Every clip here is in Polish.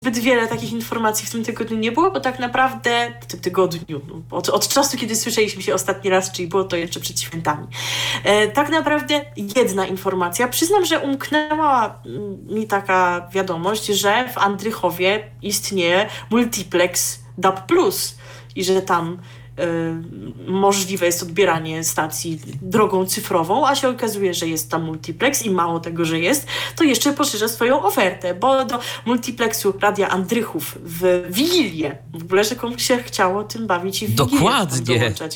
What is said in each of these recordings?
zbyt wiele takich informacji w tym tygodniu nie było, bo tak naprawdę w tym tygodniu, od czasu, kiedy słyszeliśmy się ostatni raz, czyli było to jeszcze przed świętami, tak naprawdę jedna informacja. Przyznam, że umknęła mi taka wiadomość, że w Andrychowie istnieje multiplex DAB+, i że tam możliwe jest odbieranie stacji drogą cyfrową, a się okazuje, że jest tam multiplex i mało tego, że jest, to jeszcze poszerza swoją ofertę, bo do multiplexu Radia Andrychów w Wigilię, w ogóle, że komuś się chciało tym bawić i w Wigilię dokładnie dołączać.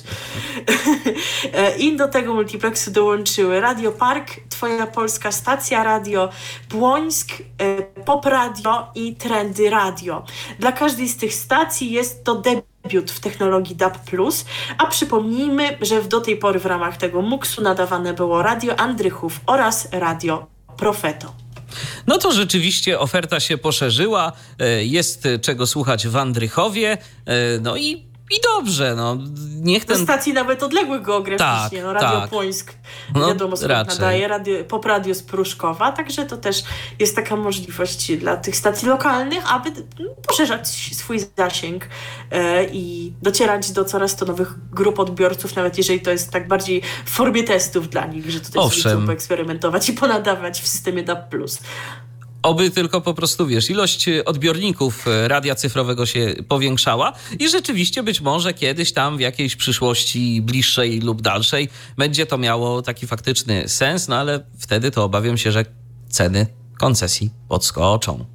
I do tego multiplexu dołączyły Radio Park, Twoja Polska Stacja Radio, Błońsk, Pop Radio i Trendy Radio. Dla każdej z tych stacji jest to debiut w technologii DAB+, a przypomnijmy, że do tej pory w ramach tego MUX-u nadawane było Radio Andrychów oraz Radio Profeto. No to rzeczywiście oferta się poszerzyła, jest czego słuchać w Andrychowie, no i dobrze, no niech ten... Do stacji nawet odległych geograficznie, tak, Radio tak. Płońsk, No, wiadomo skąd raczej. nadaje, Pop Radio z Pruszkowa, także to też jest taka możliwość dla tych stacji lokalnych, aby poszerzać swój zasięg i docierać do coraz to nowych grup odbiorców, nawet jeżeli to jest tak bardziej w formie testów dla nich, że tutaj sobie chcą poeksperymentować i ponadawać w systemie DAB+. Oby tylko po prostu, ilość odbiorników radia cyfrowego się powiększała i rzeczywiście być może kiedyś tam w jakiejś przyszłości bliższej lub dalszej będzie to miało taki faktyczny sens, no ale wtedy to obawiam się, że ceny koncesji podskoczą.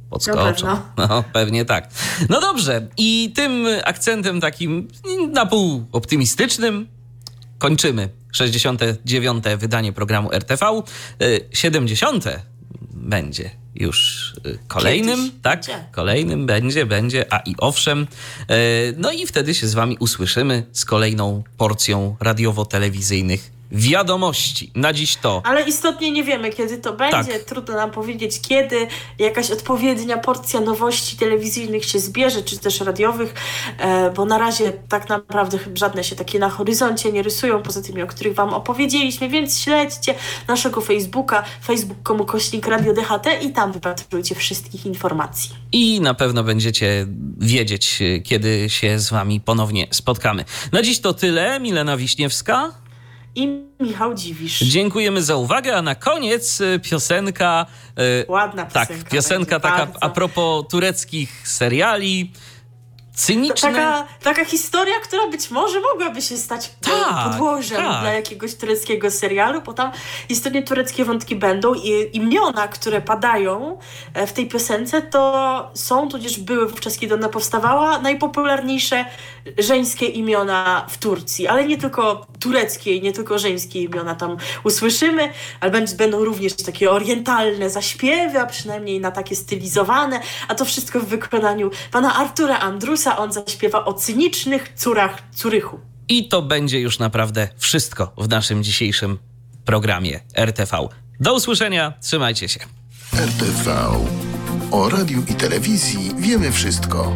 No, pewnie tak. No dobrze, i tym akcentem takim na pół optymistycznym kończymy 69. wydanie programu RTV. 70. będzie już kolejnym, kiedyś tak? będzie. Kolejnym będzie, a i owszem. No i wtedy się z wami usłyszymy z kolejną porcją radiowo-telewizyjnych wiadomości. Na dziś to. Ale istotnie nie wiemy, kiedy to będzie. Tak. Trudno nam powiedzieć, kiedy jakaś odpowiednia porcja nowości telewizyjnych się zbierze, czy też radiowych, bo na razie tak naprawdę żadne się takie na horyzoncie nie rysują, poza tymi, o których wam opowiedzieliśmy, więc śledźcie naszego Facebooka, facebook.com/Radio DHT i tam wypatrujcie wszystkich informacji. I na pewno będziecie wiedzieć, kiedy się z wami ponownie spotkamy. Na dziś to tyle. Milena Wiśniewska i Michał Dziwisz. Dziękujemy za uwagę, a na koniec piosenka. Ładna piosenka. Tak, piosenka taka bardzo. a propos tureckich seriali. Cyniczne. Taka historia, która być może mogłaby się stać podłożem dla jakiegoś tureckiego serialu, bo tam istotnie tureckie wątki będą i imiona, które padają w tej piosence, to są, tudzież były wówczas, kiedy ona powstawała, najpopularniejsze żeńskie imiona w Turcji, ale nie tylko tureckie i nie tylko żeńskie imiona tam usłyszymy, ale będą również takie orientalne zaśpiewy, a przynajmniej na takie stylizowane, a to wszystko w wykonaniu pana Artura Andrusa. On zaśpiewa o cynicznych córach Curychu. I to będzie już naprawdę wszystko w naszym dzisiejszym programie RTV. Do usłyszenia, trzymajcie się. RTV. O radiu i telewizji wiemy wszystko.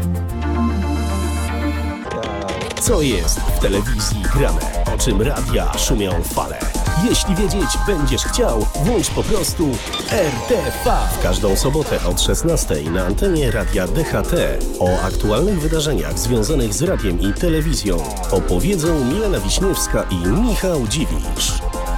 Co jest w telewizji grane? O czym radia szumią fale? Jeśli wiedzieć będziesz chciał, włącz po prostu RTV. W każdą sobotę od 16:00 na antenie Radia DHT o aktualnych wydarzeniach związanych z radiem i telewizją opowiedzą Milena Wiśniewska i Michał Dziwisz.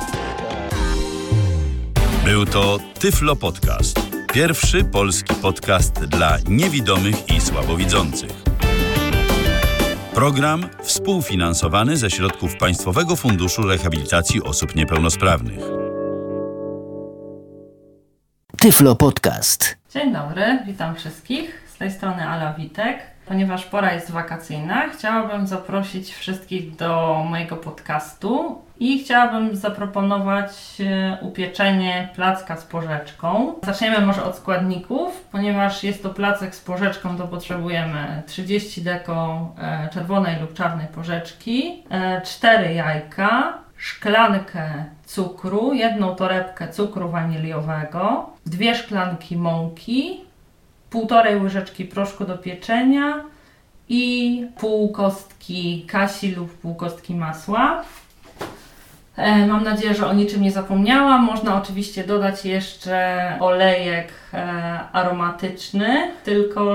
Był to Tyflo Podcast. Pierwszy polski podcast dla niewidomych i słabowidzących. Program współfinansowany ze środków Państwowego Funduszu Rehabilitacji Osób Niepełnosprawnych. Tyflo Podcast. Dzień dobry, witam wszystkich. Z tej strony Ala Witek. Ponieważ pora jest wakacyjna, chciałabym zaprosić wszystkich do mojego podcastu i chciałabym zaproponować upieczenie placka z porzeczką. Zaczniemy może od składników. Ponieważ jest to placek z porzeczką, to potrzebujemy 30 deko czerwonej lub czarnej porzeczki, 4 jajka, szklankę cukru, 1 torebkę cukru waniliowego, 2 szklanki mąki, 1,5 łyżeczki proszku do pieczenia i pół kostki kasi lub pół kostki masła. Mam nadzieję, że o niczym nie zapomniałam. Można oczywiście dodać jeszcze olejek aromatyczny, tylko